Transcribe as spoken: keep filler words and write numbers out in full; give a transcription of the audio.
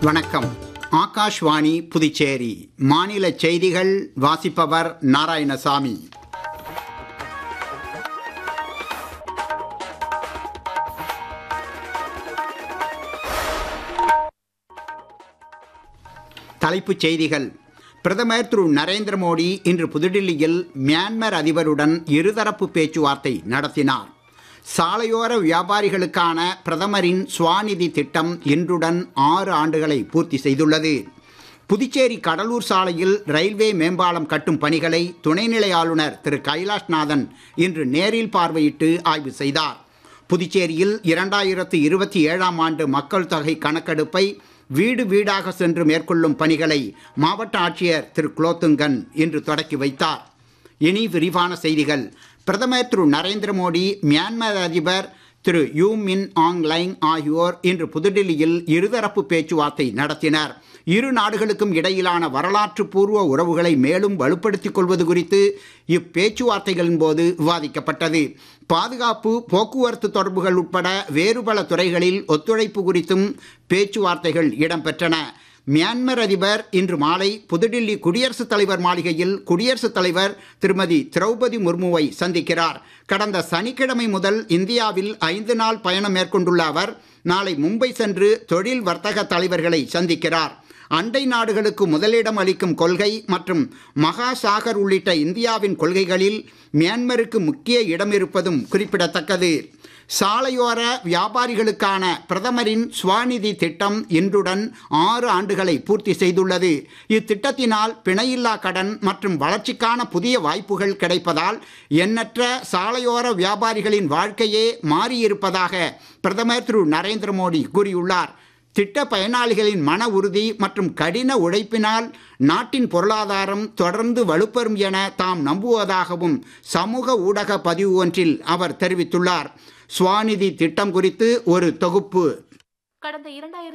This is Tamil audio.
வணக்கம். ஆகாஷ்வாணி புதுச்சேரி மாநில செய்திகள் வாசிப்பவர் நாராயணசாமி. தலைப்புச் செய்திகள். பிரதமர் திரு நரேந்திர மோடி இன்று புதுடில்லியில் மியான்மர் அதிபருடன் இருதரப்பு பேச்சுவார்த்தை நடத்தினார். சாலையோர வியாபாரிகளுக்கான பிரதமரின் ஸ்வாநிதி திட்டம் இன்றுடன் ஆறு ஆண்டுகளை பூர்த்தி செய்துள்ளது. புதுச்சேரி கடலூர் சாலையில் ரயில்வே மேம்பாலம் கட்டும் பணிகளை துணைநிலை ஆளுநர் திரு கைலாஷ்நாதன் இன்று நேரில் பார்வையிட்டு ஆய்வு செய்தார். புதுச்சேரியில் இரண்டாயிரத்து இருபத்தி ஏழாம் ஆண்டு மக்கள் தொகை கணக்கெடுப்பை வீடு வீடாக சென்று மேற்கொள்ளும் பணிகளை மாவட்ட ஆட்சியர் திரு குலோத்துங்கன் இன்று தொடக்கி வைத்தார். இனி விரிவான செய்திகள். பிரதமர் திரு நரேந்திர மோடி, மியான்மர் அதிபர் திரு யூ மின் ஆங் லைங் ஆகியோர் இன்று புதுடில்லியில் இருதரப்பு பேச்சுவார்த்தை நடத்தினர். இரு நாடுகளுக்கும் இடையிலான வரலாற்று பூர்வ உறவுகளை மேலும் வலுப்படுத்திக் கொள்வது குறித்து இப்பேச்சுவார்த்தைகளின் போது விவாதிக்கப்பட்டது. பாதுகாப்பு, போக்குவரத்து தொடர்புகள் உட்பட வேறு பல துறைகளில் ஒத்துழைப்பு குறித்தும் பேச்சுவார்த்தைகள் இடம்பெற்றன. மியான்மர் அதிபர் இன்று மாலை புதுடில்லி குடியரசுத் தலைவர் மாளிகையில் குடியரசுத் தலைவர் திருமதி திரௌபதி முர்முவை சந்திக்கிறார். கடந்த சனிக்கிழமை முதல் இந்தியாவில் ஐந்து நாள் பயணம் மேற்கொண்டுள்ள அவர் நாளை மும்பை சென்று தொழில் வர்த்தக தலைவர்களை சந்திக்கிறார். அண்டை நாடுகளுக்கு முதலிடம் அளிக்கும் கொள்கை மற்றும் மகா சாகர் உள்ளிட்ட இந்தியாவின் கொள்கைகளில் மியான்மருக்கு முக்கிய இடம் இருப்பதும் குறிப்பிடத்தக்கது. சாலையோர வியாபாரிகளுக்கான பிரதமரின் ஸ்வாநிதி திட்டம் இன்றுடன் ஆறு ஆண்டுகளை பூர்த்தி செய்துள்ளது. இத்திட்டத்தினால் பிணையில்லா கடன் மற்றும் வளர்ச்சிக்கான புதிய வாய்ப்புகள் கிடைப்பதால் எண்ணற்ற சாலையோர வியாபாரிகளின் வாழ்க்கையே மாறியிருப்பதாக பிரதமர் திரு நரேந்திர மோடி கூறியுள்ளார். திட்ட பயனாளிகளின் மன உறுதி மற்றும் கடின உழைப்பினால் நாட்டின் பொருளாதாரம் தொடர்ந்து வலுப்பெறும் என தாம் நம்புவதாகவும் சமூக ஊடக பதிவு ஒன்றில் அவர் தெரிவித்துள்ளார். ஸ்வாநிதி திட்டம் குறித்து ஒரு தொகுப்பு. கடந்த இரண்டாயிரத்து